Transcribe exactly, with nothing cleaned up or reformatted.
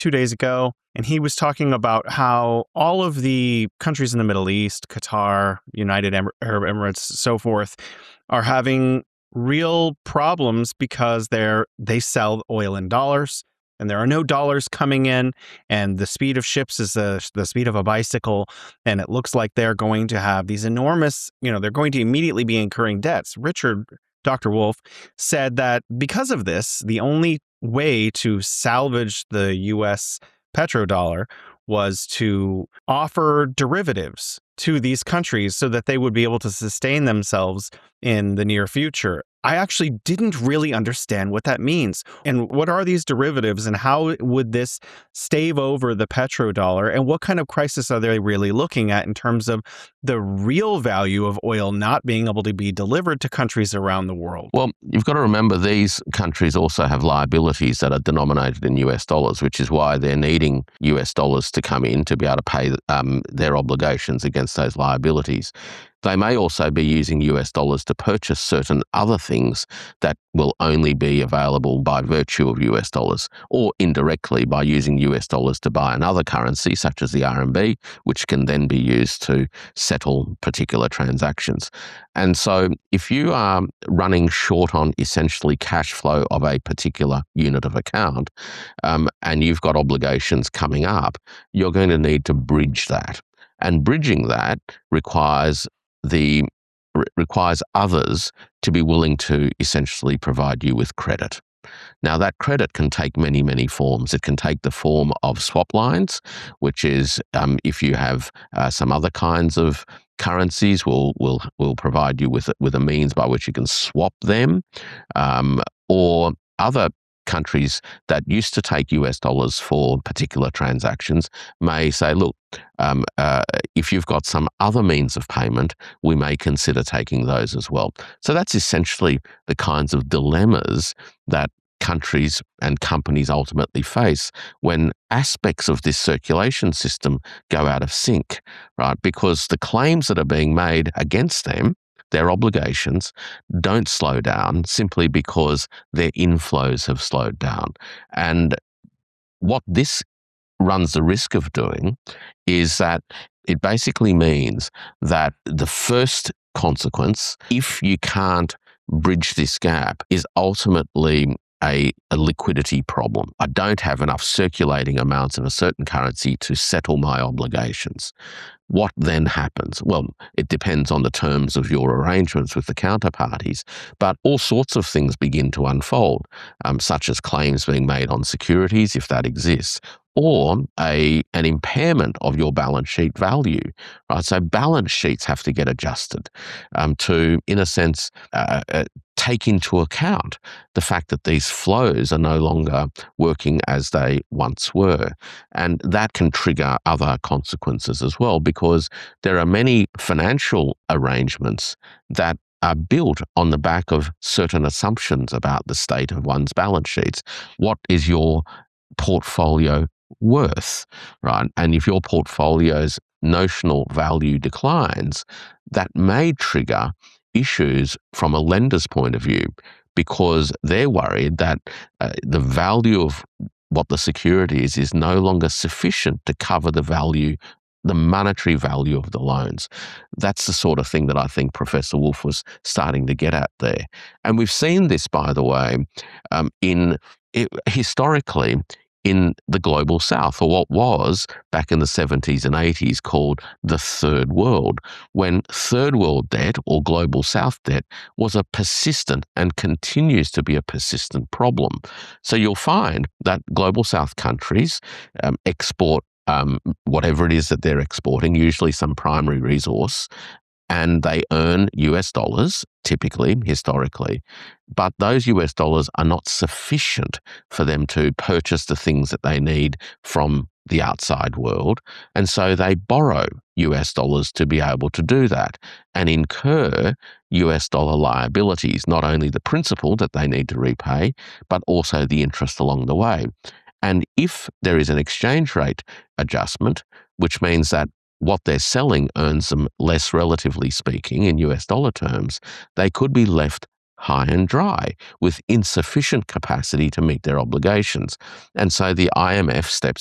two days ago, and he was talking about how all of the countries in the Middle East, Qatar, United Arab Emirates, so forth, are having real problems because they're they sell oil in dollars, and there are no dollars coming in, and the speed of ships is the, the speed of a bicycle, and it looks like they're going to have these enormous, you know, they're going to immediately be incurring debts. Richard, Doctor Wolff, said that because of this, the only way to salvage the U S petrodollar was to offer derivatives to these countries so that they would be able to sustain themselves in the near future. I actually didn't really understand what that means. And what are these derivatives, and how would this stave over the petrodollar? And what kind of crisis are they really looking at in terms of the real value of oil not being able to be delivered to countries around the world? Well, you've got to remember these countries also have liabilities that are denominated in U S dollars, which is why they're needing U S dollars to come in to be able to pay um, their obligations against those liabilities. They may also be using U S dollars to purchase certain other things that will only be available by virtue of U S dollars, or indirectly by using U S dollars to buy another currency, such as the R M B, which can then be used to settle particular transactions. And so if you are running short on essentially cash flow of a particular unit of account, um, and you've got obligations coming up, you're going to need to bridge that. And bridging that requires the re- requires others to be willing to essentially provide you with credit. Now, that credit can take many, many forms. It can take the form of swap lines, which is um, if you have uh, some other kinds of currencies, we'll, we'll, we'll provide you with, with a means by which you can swap them, um, or other countries that used to take U S dollars for particular transactions may say, look, um, uh, if you've got some other means of payment, we may consider taking those as well. So that's essentially the kinds of dilemmas that countries and companies ultimately face when aspects of this circulation system go out of sync, right? Because the claims that are being made against them, their obligations, don't slow down simply because their inflows have slowed down. And what this runs the risk of doing is that it basically means that the first consequence, if you can't bridge this gap, is ultimately A, a liquidity problem. I don't have enough circulating amounts of a certain currency to settle my obligations. What then happens? Well, it depends on the terms of your arrangements with the counterparties, but all sorts of things begin to unfold, um, such as claims being made on securities, if that exists, or a an impairment of your balance sheet value, right? So balance sheets have to get adjusted um, to, in a sense, uh, uh, take into account the fact that these flows are no longer working as they once were. And that can trigger other consequences as well, because there are many financial arrangements that are built on the back of certain assumptions about the state of one's balance sheets. What is your portfolio worth, right? And if your portfolio's notional value declines, that may trigger issues from a lender's point of view, because they're worried that uh, the value of what the security is is no longer sufficient to cover the value, the monetary value of the loans. That's the sort of thing that I think Professor Wolff was starting to get at there. And we've seen this, by the way, um, in it, historically, in the global south, or what was back in the seventies and eighties called the third world, when third world debt or global south debt was a persistent and continues to be a persistent problem. So you'll find that global south countries um, export um, whatever it is that they're exporting, usually some primary resource, and they earn U S dollars, typically, historically, but those U S dollars are not sufficient for them to purchase the things that they need from the outside world, and so they borrow U S dollars to be able to do that and incur U S dollar liabilities, not only the principal that they need to repay, but also the interest along the way. And if there is an exchange rate adjustment, which means that what they're selling earns them less, relatively speaking, in U S dollar terms, they could be left high and dry with insufficient capacity to meet their obligations. And so the I M F steps